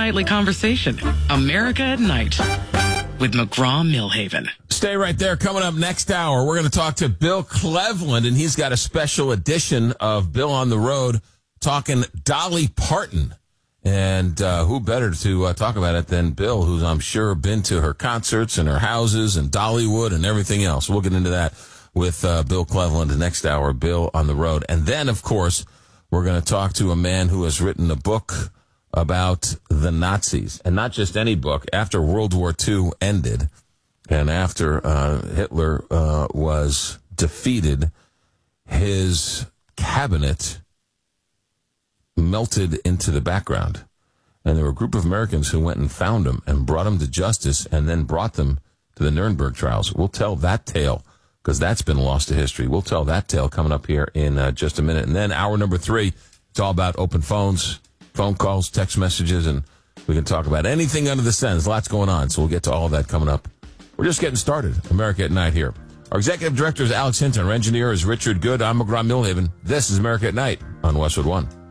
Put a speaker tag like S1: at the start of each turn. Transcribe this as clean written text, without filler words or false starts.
S1: nightly conversation. America at Night with McGraw-Millhaven.
S2: Stay right there. Coming up next hour, we're going to talk to Bill Cleveland, and he's got a special edition of Bill on the Road talking Dolly Parton. And who better to talk about it than Bill, who's, I'm sure, been to her concerts and her houses and Dollywood and everything else. We'll get into that with Bill Cleveland the next hour, Bill on the Road. And then, of course, we're going to talk to a man who has written a book about the Nazis. And not just any book. After World War II ended and after Hitler was defeated, his cabinet melted into the background. And there were a group of Americans who went and found him and brought him to justice and then brought them to the Nuremberg trials. We'll tell that tale because that's been lost to history. We'll tell that tale coming up here in just a minute. And then hour number 3, it's all about open phones, phone calls, text messages, and we can talk about anything under the sun. There's lots going on, so we'll get to all of that coming up. We're just getting started. America at Night here. Our executive director is Alex Hinton. Our engineer is Richard Good. I'm McGraw-Millhaven. This is America at Night on Westwood One.